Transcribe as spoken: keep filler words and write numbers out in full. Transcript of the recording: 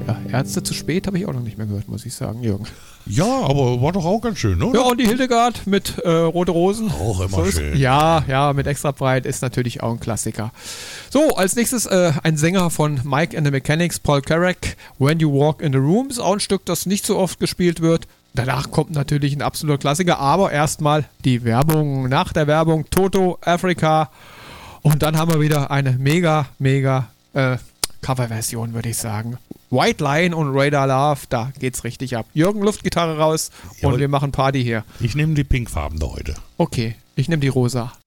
Ja, Ärzte zu spät habe ich auch noch nicht mehr gehört, muss ich sagen, Jürgen. Ja, aber war doch auch ganz schön, oder? Ja, und die Hildegard mit äh, Rote Rosen. Auch immer so ist, schön. Ja, ja, mit extra breit ist natürlich auch ein Klassiker. So, als nächstes äh, ein Sänger von Mike and the Mechanics, Paul Carrack, When You Walk in the Room. Ist auch ein Stück, das nicht so oft gespielt wird. Danach kommt natürlich ein absoluter Klassiker, aber erstmal die Werbung. Nach der Werbung Toto, Africa. Und dann haben wir wieder eine mega, mega äh, Coverversion, würde ich sagen. White Lion und Radar Love, da geht's richtig ab. Jürgen, Luftgitarre raus und Jawohl. wir machen Party hier. Ich nehme die pinkfarbene heute. Okay, ich nehme die rosa.